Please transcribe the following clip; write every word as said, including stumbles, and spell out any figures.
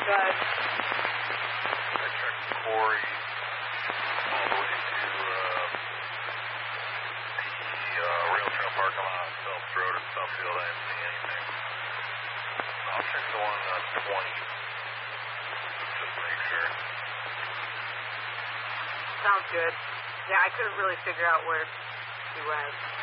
God. I checked Corey all the way to uh, the uh, rail trail parking lot, Phelps Road and Southfield. I didn't see anything. I'll check the one on twenty, just to make sure. Sounds good. Yeah, I couldn't really figure out where he went.